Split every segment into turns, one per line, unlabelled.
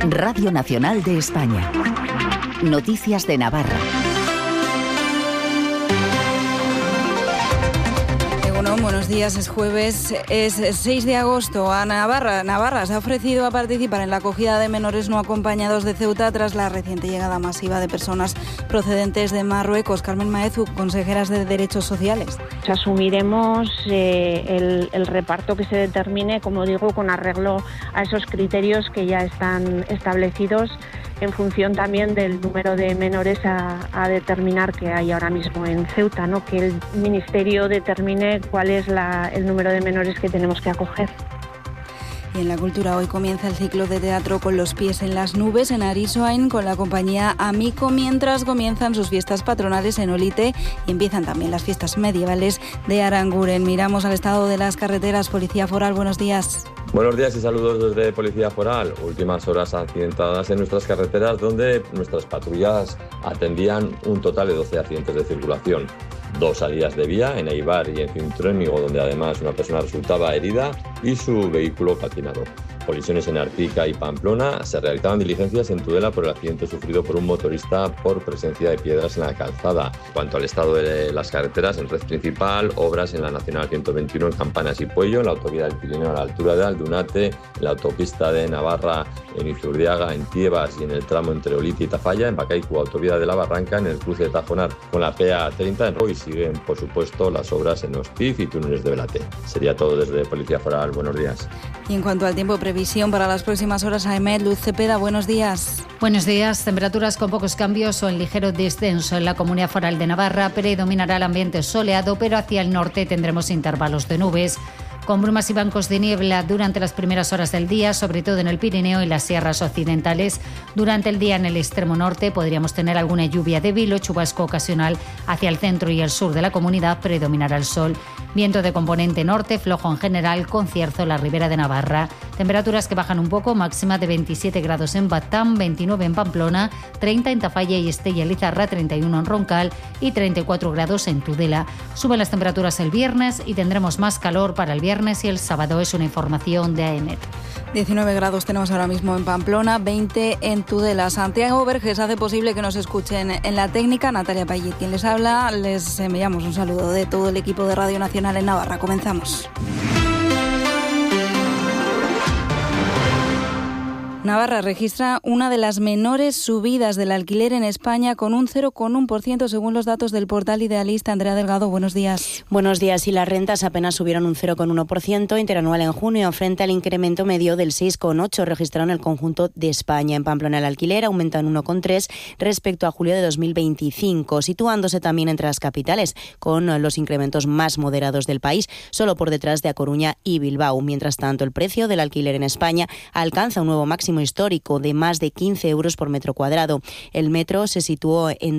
Radio Nacional de España. Noticias de Navarra.
Buenos días, es jueves, es 6 de agosto. A Navarra se ha ofrecido a participar en la acogida de menores no acompañados de Ceuta tras la reciente llegada masiva de personas procedentes de Marruecos. Carmen Maeztu, consejeras de Derechos Sociales.
Asumiremos el reparto que se determine, como digo, con arreglo a esos criterios que ya están establecidos en función también del número de menores a determinar que hay ahora mismo en Ceuta, ¿no? Que el Ministerio determine cuál es el número de menores que tenemos que acoger.
Y en la cultura hoy comienza el ciclo de teatro Con los pies en las nubes en Arisoain con la compañía Amico, mientras comienzan sus fiestas patronales en Olite y empiezan también las fiestas medievales de Aranguren. Miramos al estado de las carreteras. Policía Foral, buenos días.
Buenos días y saludos desde Policía Foral. Últimas horas accidentadas en nuestras carreteras, donde nuestras patrullas atendían un total de 12 accidentes de circulación. 2 salidas de vía en Eibar y en Cintruénigo, donde además una persona resultaba herida y su vehículo calcinado. Colisiones en Arpica y Pamplona. Se realizaban diligencias en Tudela por el accidente sufrido por un motorista por presencia de piedras en la calzada. En cuanto al estado de las carreteras, en red principal, obras en la Nacional 121 en Campanas y Puello, en la autovía del Pirineo a la altura de Aldunate, en la autopista de Navarra en Izurdiaga, en Tiebas y en el tramo entre Olite y Tafalla, en Bacaicu, autovía de la Barranca, en el cruce de Tajonar con la PA30. Hoy siguen, por supuesto, las obras en Hostiz y túneles de Velate. Sería todo desde Policía Foral. Buenos días.
Y en cuanto al tiempo, previsión para las próximas horas, AEMET, Luz Cepeda, buenos días.
Buenos días. Temperaturas con pocos cambios o en ligero descenso en la Comunidad Foral de Navarra. Predominará el ambiente soleado, pero hacia el norte tendremos intervalos de nubes, con brumas y bancos de niebla durante las primeras horas del día, sobre todo en el Pirineo y las sierras occidentales. Durante el día en el extremo norte podríamos tener alguna lluvia débil o chubasco ocasional. Hacia el centro y el sur de la comunidad predominará el sol. Viento de componente norte, flojo en general, con cierzo en la ribera de Navarra. Temperaturas que bajan un poco, máxima de 27 grados en Batam, 29 en Pamplona, 30 en Tafalla y Estella Lizarra, 31 en Roncal y 34 grados en Tudela. Suben las temperaturas el viernes y tendremos más calor para el viernes y el sábado. Es una información de AEMET.
19 grados tenemos ahora mismo en Pamplona, 20 en Tudela. Santiago Verges hace posible que nos escuchen en la técnica. Natalia Payet, quien les habla, les enviamos un saludo de todo el equipo de Radio Nacional en Navarra. Comenzamos. Navarra registra una de las menores subidas del alquiler en España, con un 0,1% según los datos del portal Idealista. Andrea Delgado, buenos días.
Buenos días. Y las rentas apenas subieron un 0,1% interanual en junio, frente al incremento medio del 6,8% registrado en el conjunto de España. En Pamplona el alquiler aumenta en 1,3% respecto a julio de 2025, situándose también entre las capitales, con los incrementos más moderados del país, solo por detrás de A Coruña y Bilbao. Mientras tanto, el precio del alquiler en España alcanza un nuevo máximo histórico de más de 15 euros por metro cuadrado. El metro se situó en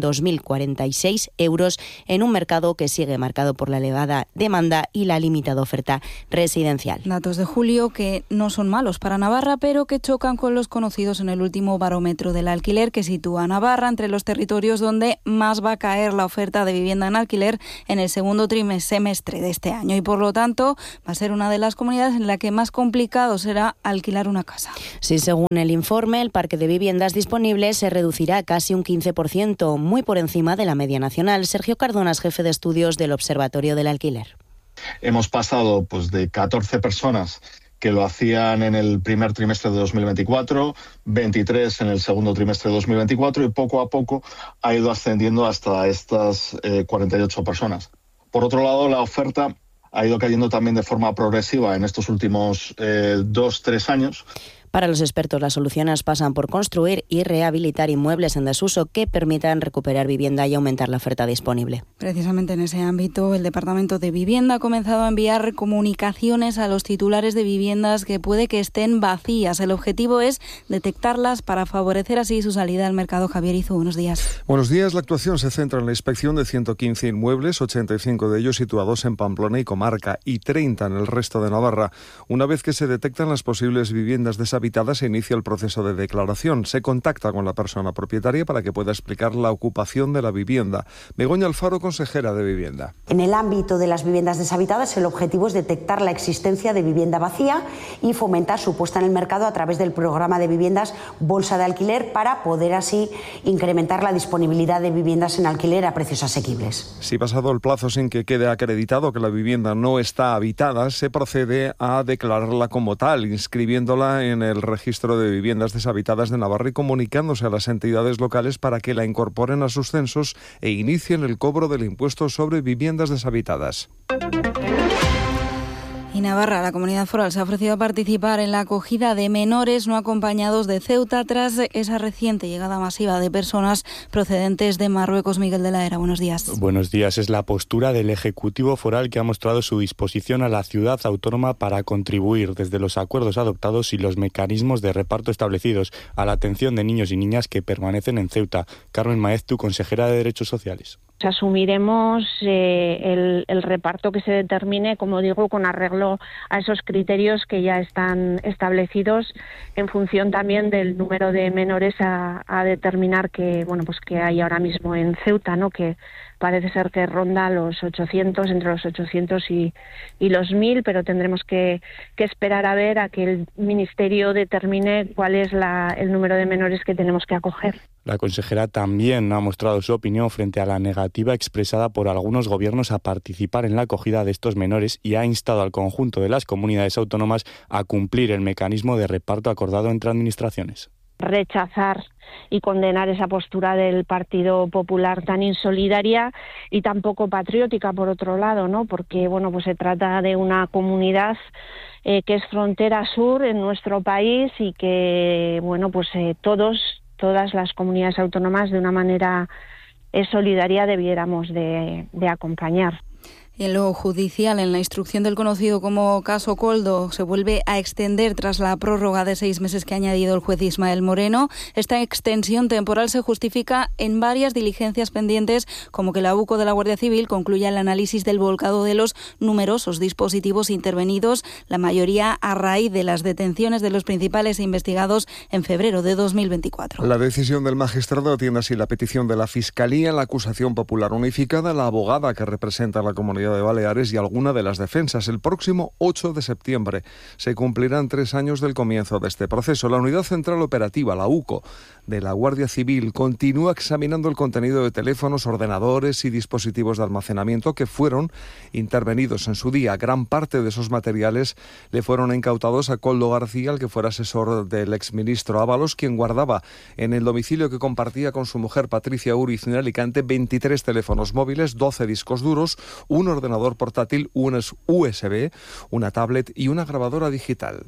2.046 euros en un mercado que sigue marcado por la elevada demanda y la limitada oferta residencial.
Datos de julio que no son malos para Navarra, pero que chocan con los conocidos en el último barómetro del alquiler, que sitúa a Navarra entre los territorios donde más va a caer la oferta de vivienda en alquiler en el segundo semestre de este año, y por lo tanto va a ser una de las comunidades en la que más complicado será alquilar una casa.
Sí, según el informe, el parque de viviendas disponibles se reducirá a casi un 15%, muy por encima de la media nacional. Sergio Cardonas, jefe de estudios del Observatorio del Alquiler.
Hemos pasado de 14 personas que lo hacían en el primer trimestre de 2024, 23 en el segundo trimestre de 2024 y poco a poco ha ido ascendiendo hasta estas 48 personas. Por otro lado, la oferta ha ido cayendo también de forma progresiva en estos últimos 2-3 años.
Para los expertos, las soluciones pasan por construir y rehabilitar inmuebles en desuso que permitan recuperar vivienda y aumentar la oferta disponible.
Precisamente en ese ámbito, el Departamento de Vivienda ha comenzado a enviar comunicaciones a los titulares de viviendas que puede que estén vacías. El objetivo es detectarlas para favorecer así su salida al mercado. Javier Izu, buenos días.
Buenos días. La actuación se centra en la inspección de 115 inmuebles, 85 de ellos situados en Pamplona y comarca y 30 en el resto de Navarra. Una vez que se detectan las posibles viviendas deshabitadas, deshabitada se inicia el proceso de declaración. Se contacta con la persona propietaria para que pueda explicar la ocupación de la vivienda. Begoña Alfaro, consejera de Vivienda.
En el ámbito de las viviendas deshabitadas, el objetivo es detectar la existencia de vivienda vacía y fomentar su puesta en el mercado a través del programa de viviendas Bolsa de Alquiler, para poder así incrementar la disponibilidad de viviendas en alquiler a precios asequibles.
Si pasado el plazo sin que quede acreditado que la vivienda no está habitada, se procede a declararla como tal, inscribiéndola en el registro de viviendas deshabitadas de Navarra y comunicándose a las entidades locales para que la incorporen a sus censos e inicien el cobro del impuesto sobre viviendas deshabitadas.
Y Navarra, la comunidad foral, se ha ofrecido a participar en la acogida de menores no acompañados de Ceuta tras esa reciente llegada masiva de personas procedentes de Marruecos. Miguel de la Era, buenos días.
Buenos días. Es la postura del Ejecutivo Foral que ha mostrado su disposición a la ciudad autónoma para contribuir desde los acuerdos adoptados y los mecanismos de reparto establecidos a la atención de niños y niñas que permanecen en Ceuta. Carmen Maeztu, consejera de Derechos Sociales.
Asumiremos el reparto que se determine, como digo, con arreglo a esos criterios que ya están establecidos en función también del número de menores a determinar que hay ahora mismo en Ceuta, ¿no? Que parece ser que ronda los 800, entre los 800 y los 1000, pero tendremos que esperar a ver a que el Ministerio determine cuál es el número de menores que tenemos que acoger.
La consejera también ha mostrado su opinión frente a la negativa expresada por algunos gobiernos a participar en la acogida de estos menores y ha instado al conjunto de las comunidades autónomas a cumplir el mecanismo de reparto acordado entre administraciones.
Rechazar y condenar esa postura del Partido Popular tan insolidaria y tan poco patriótica, por otro lado, ¿no? Porque se trata de una comunidad que es frontera sur en nuestro país y que todas las comunidades autónomas de una manera solidaria debiéramos de acompañar.
En lo judicial, en la instrucción del conocido como caso Koldo, se vuelve a extender tras la prórroga de 6 meses que ha añadido el juez Ismael Moreno. Esta extensión temporal se justifica en varias diligencias pendientes, como que la UCO de la Guardia Civil concluya el análisis del volcado de los numerosos dispositivos intervenidos, la mayoría a raíz de las detenciones de los principales investigados en febrero de 2024.
La decisión del magistrado atiende así la petición de la Fiscalía, la acusación popular unificada, la abogada que representa a la Comunidad de Baleares y alguna de las defensas. El próximo 8 de septiembre se cumplirán 3 años del comienzo de este proceso. La Unidad Central Operativa, la UCO, de la Guardia Civil continúa examinando el contenido de teléfonos, ordenadores y dispositivos de almacenamiento que fueron intervenidos en su día. Gran parte de esos materiales le fueron incautados a Koldo García, el que fuera asesor del exministro Ábalos, quien guardaba en el domicilio que compartía con su mujer Patricia Uriz en Alicante 23 teléfonos móviles, 12 discos duros, un ordenador portátil, un USB, una tablet y una grabadora digital.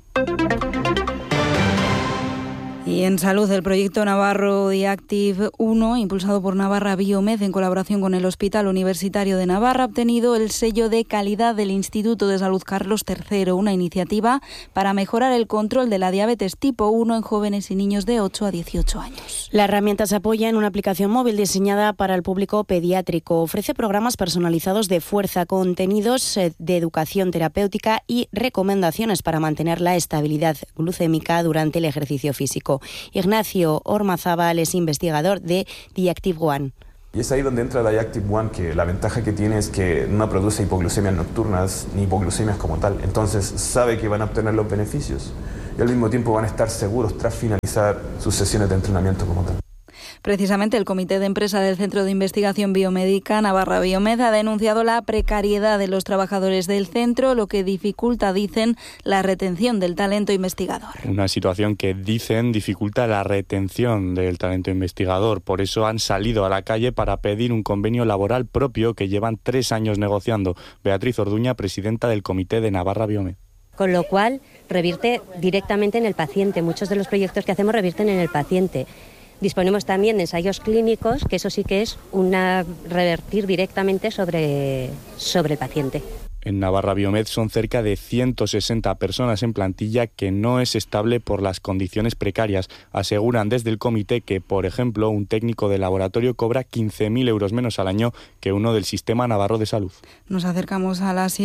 Y en salud, el proyecto Navarro Diactive 1, impulsado por Navarra Biomed en colaboración con el Hospital Universitario de Navarra, ha obtenido el sello de calidad del Instituto de Salud Carlos III, una iniciativa para mejorar el control de la diabetes tipo 1 en jóvenes y niños de 8 a 18 años.
La herramienta se apoya en una aplicación móvil diseñada para el público pediátrico. Ofrece programas personalizados de fuerza, contenidos de educación terapéutica y recomendaciones para mantener la estabilidad glucémica durante el ejercicio físico. Ignacio Ormazábal es investigador de Diactive One.
Y es ahí donde entra la Diactive One, que la ventaja que tiene es que no produce hipoglucemias nocturnas ni hipoglucemias como tal. Entonces sabe que van a obtener los beneficios y al mismo tiempo van a estar seguros tras finalizar sus sesiones de entrenamiento como tal.
Precisamente el Comité de Empresa del Centro de Investigación Biomédica Navarra Biomed ha denunciado la precariedad de los trabajadores del centro, lo que dificulta, dicen, la retención del talento investigador.
Una situación que, dicen, dificulta la retención del talento investigador. Por eso han salido a la calle para pedir un convenio laboral propio que llevan 3 años negociando. Beatriz Orduña, presidenta del Comité de Navarra Biomed.
Con lo cual revierte directamente en el paciente. Muchos de los proyectos que hacemos revierten en el paciente. Disponemos también de ensayos clínicos, que eso sí que es revertir directamente sobre el paciente.
En Navarra Biomed son cerca de 160 personas en plantilla que no es estable por las condiciones precarias. Aseguran desde el comité que, por ejemplo, un técnico de laboratorio cobra 15.000 euros menos al año que uno del Sistema Navarro de Salud.
Nos acercamos a las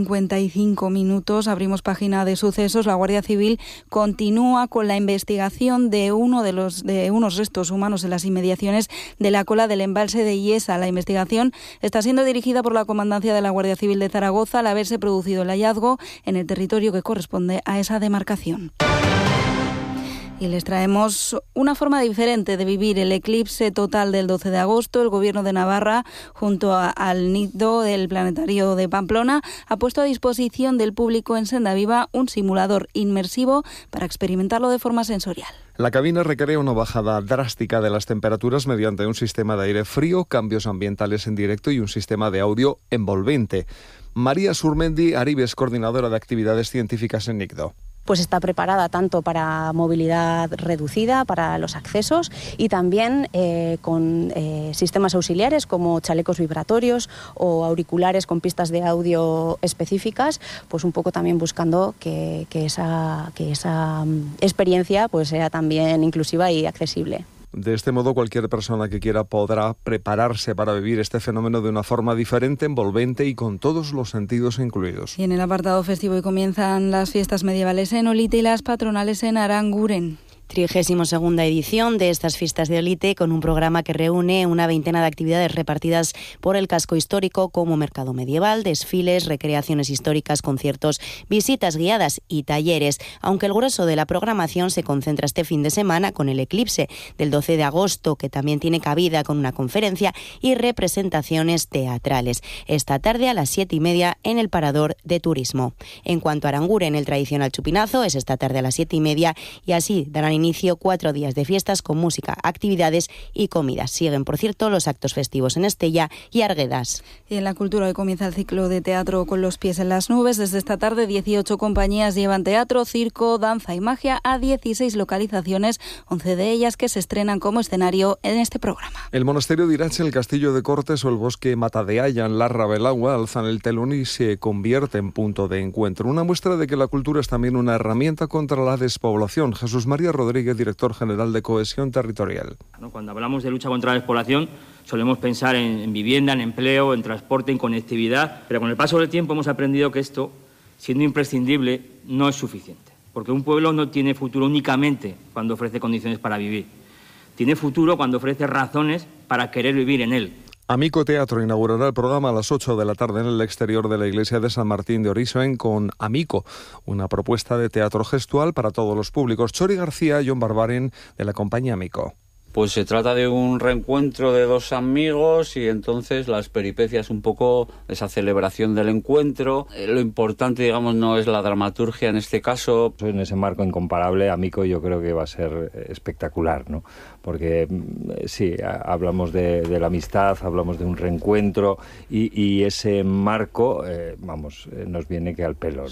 7:55, abrimos página de sucesos. La Guardia Civil continúa con la investigación de unos restos humanos en las inmediaciones de la cola del embalse de Iesa. La investigación está siendo dirigida por la Comandancia de la Guardia Civil de Zaragoza al haberse producido el hallazgo en el territorio que corresponde a esa demarcación. Y les traemos una forma diferente de vivir el eclipse total del 12 de agosto. El Gobierno de Navarra, junto al NICDO del Planetario de Pamplona, ha puesto a disposición del público en Senda Viva un simulador inmersivo para experimentarlo de forma sensorial.
La cabina requiere una bajada drástica de las temperaturas mediante un sistema de aire frío, cambios ambientales en directo y un sistema de audio envolvente. María Surmendi Aribes, coordinadora de actividades científicas en NICDO.
Pues está preparada tanto para movilidad reducida, para los accesos y también con sistemas auxiliares como chalecos vibratorios o auriculares con pistas de audio específicas, pues un poco también buscando que esa experiencia pues sea también inclusiva y accesible.
De este modo, cualquier persona que quiera podrá prepararse para vivir este fenómeno de una forma diferente, envolvente y con todos los sentidos incluidos.
Y en el apartado festivo hoy comienzan las fiestas medievales en Olite y las patronales en Aranguren.
32ª edición de estas fiestas de Olite, con un programa que reúne una veintena de actividades repartidas por el casco histórico, como mercado medieval, desfiles, recreaciones históricas, conciertos, visitas guiadas y talleres, aunque el grueso de la programación se concentra este fin de semana con el eclipse del 12 de agosto, que también tiene cabida con una conferencia y representaciones teatrales. Esta tarde a las 7:30 en el Parador de Turismo. En cuanto a Aranguren, el tradicional chupinazo es esta tarde a las 7:30 y así darán inicio 4 días de fiestas con música, actividades y comidas. Siguen, por cierto, los actos festivos en Estella y Arguedas.
Y en la cultura hoy comienza el ciclo de teatro Con los pies en las nubes. Desde esta tarde 18 compañías llevan teatro, circo, danza y magia a 16 localizaciones, 11 de ellas que se estrenan como escenario en este programa.
El monasterio de Irache, el castillo de Cortes o el bosque Matadeaya en Larra Belagua alzan el telón y se convierte en punto de encuentro. Una muestra de que la cultura es también una herramienta contra la despoblación. Jesús María Rodríguez, director general de Cohesión Territorial.
Cuando hablamos de lucha contra la despoblación, solemos pensar en vivienda, en empleo, en transporte, en conectividad, pero con el paso del tiempo hemos aprendido que esto, siendo imprescindible, no es suficiente, porque un pueblo no tiene futuro únicamente cuando ofrece condiciones para vivir. Tiene futuro cuando ofrece razones para querer vivir en él.
Amico Teatro inaugurará el programa a las 8 de la tarde en el exterior de la iglesia de San Martín de Orisoen con Amico, una propuesta de teatro gestual para todos los públicos. Chori García y John Barbaren de la compañía Amico.
Pues se trata de un reencuentro de dos amigos y entonces las peripecias un poco de esa celebración del encuentro. Lo importante, digamos, no es la dramaturgia en este caso.
En ese marco incomparable, Amico yo creo que va a ser espectacular, ¿no? Porque sí, hablamos de la amistad, hablamos de un reencuentro y ese marco, nos viene que al pelo.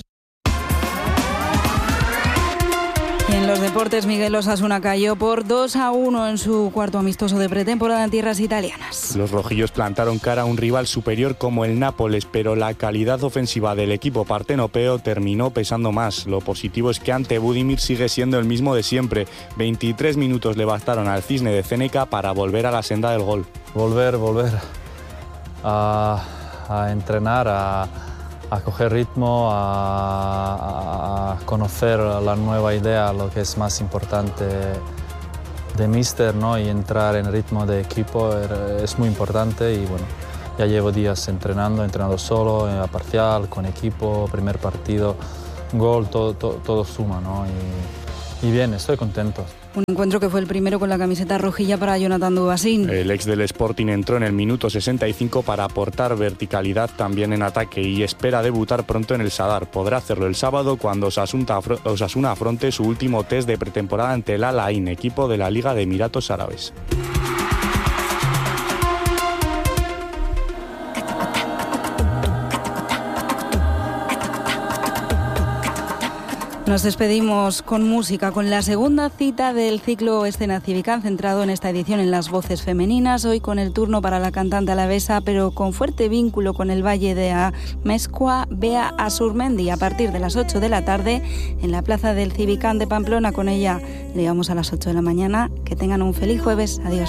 Y en los deportes, Miguel Osasuna cayó por 2-1 en su cuarto amistoso de pretemporada en tierras italianas.
Los rojillos plantaron cara a un rival superior como el Nápoles, pero la calidad ofensiva del equipo partenopeo terminó pesando más. Lo positivo es que ante Budimir sigue siendo el mismo de siempre. 23 minutos le bastaron al Cisne de Céneca para volver a la senda del gol.
Volver a entrenar, a coger ritmo, a conocer la nueva idea, lo que es más importante de míster, ¿no? Y entrar en ritmo de equipo es muy importante y bueno, ya llevo días entrenando solo, a parcial, con equipo, primer partido, gol, todo suma, ¿no? Y bien, estoy contento.
Un encuentro que fue el primero con la camiseta rojilla para Jonathan Dubasín.
El ex del Sporting entró en el minuto 65 para aportar verticalidad también en ataque y espera debutar pronto en el Sadar. Podrá hacerlo el sábado cuando Osasuna afronte su último test de pretemporada ante el Al Ain, equipo de la Liga de Emiratos Árabes.
Nos despedimos con música, con la segunda cita del ciclo Escena Cívica, centrado en esta edición en las voces femeninas, hoy con el turno para la cantante alavesa, pero con fuerte vínculo con el Valle de Amezcua, Bea Azurmendi, a partir de las 8 de la tarde en la plaza del Civicán de Pamplona. Con ella llegamos a las 8 de la mañana. Que tengan un feliz jueves. Adiós.